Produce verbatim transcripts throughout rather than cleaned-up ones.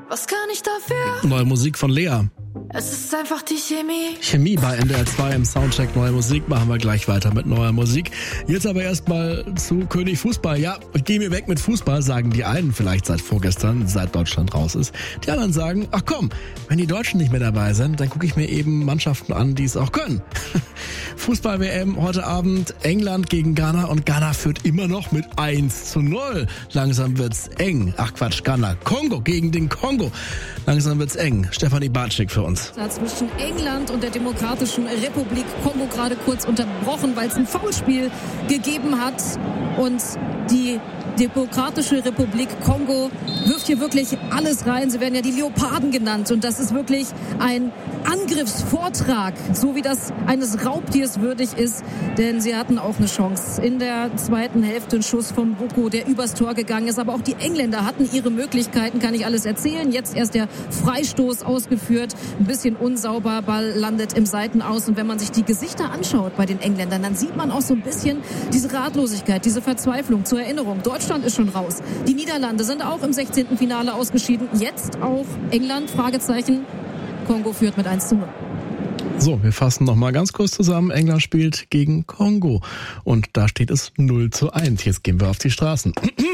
Was kann ich dafür? Neue Musik von Lea. Es ist einfach die Chemie. Chemie bei N D R zwei im Soundcheck Neue Musik. Machen wir gleich weiter mit neuer Musik. Jetzt aber erstmal zu König Fußball. Ja, geh mir weg mit Fußball, sagen die einen vielleicht seit vorgestern, seit Deutschland raus ist. Die anderen sagen, ach komm, wenn die Deutschen nicht mehr dabei sind, dann gucke ich mir eben Mannschaften an, die es auch können. Fußball-W M heute Abend, England gegen Ghana und Ghana führt immer noch mit eins zu null. Langsam wird's eng. Ach Quatsch, Ghana. Kongo gegen den Kongo. Langsam wird's eng. Stefanie Bartschik für uns. Zwischen England und der Demokratischen Republik Kongo gerade kurz unterbrochen, weil es ein Foulspiel gegeben hat. Und die Demokratische Republik Kongo wirft hier wirklich alles rein. Sie werden ja die Leoparden genannt. Und das ist wirklich ein Angriffsvortrag, so wie das eines Raubtiers würdig ist. Denn sie hatten auch eine Chance. In der zweiten Hälfte ein Schuss von Boko, der übers Tor gegangen ist. Aber auch die Engländer hatten ihre Möglichkeiten, kann ich alles erzählen. Jetzt erst der Freistoß ausgeführt. Ein bisschen unsauber, Ball landet im Seitenaus. Und wenn man sich die Gesichter anschaut bei den Engländern, dann sieht man auch so ein bisschen diese Ratlosigkeit, diese Verzweiflung. Zur Erinnerung, Deutschland ist schon raus. Die Niederlande sind auch im sechzehnten Finale ausgeschieden. Jetzt auch England, Fragezeichen. Kongo führt mit eins zu null. So, wir fassen noch mal ganz kurz zusammen. England spielt gegen Kongo. Und da steht es null zu eins. Jetzt gehen wir auf die Straßen.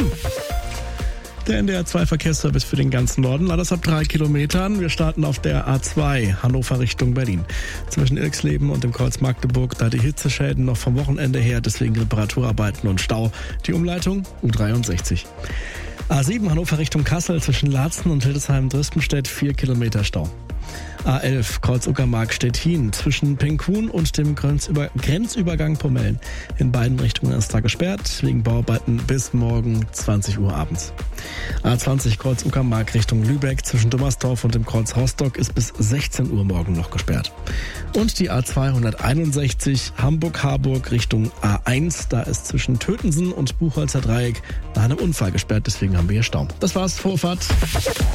Der N D R zwei Verkehrsservice für den ganzen Norden. Alles ab drei Kilometern. Wir starten auf der A zwei, Hannover Richtung Berlin. Zwischen Ilksleben und dem Kreuz Magdeburg, da die Hitzeschäden noch vom Wochenende her, deswegen Reparaturarbeiten und Stau. Die Umleitung U dreiundsechzig. A sieben, Hannover Richtung Kassel, zwischen Laatzen und Hildesheim-Drispenstedt, vier Kilometer Stau. A elf, Kreuz Uckermark-Stettin, zwischen Penkun und dem Grenzüber- Grenzübergang Pomellen. In beiden Richtungen ist da gesperrt, wegen Bauarbeiten bis morgen zwanzig Uhr abends. A zwanzig, Kreuz Uckermark Richtung Lübeck, zwischen Dummersdorf und dem Kreuz Rostock ist bis sechzehn Uhr morgen noch gesperrt. Und die A zweihunderteinundsechzig, Hamburg-Harburg Richtung A eins, da ist zwischen Tötensen und Buchholzer Dreieck nach einem Unfall gesperrt, deswegen haben wir hier Stau. Das war's, Vorfahrt.